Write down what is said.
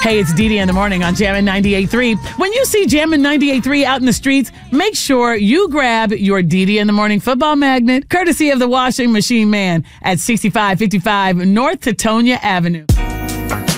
Hey, it's Dee Dee in the morning on Jammin' 98.3. When you see Jammin' 98.3 out in the streets, make sure you grab your Dee Dee in the morning football magnet, courtesy of the Washing Machine Man at 6555 North Teutonia Avenue.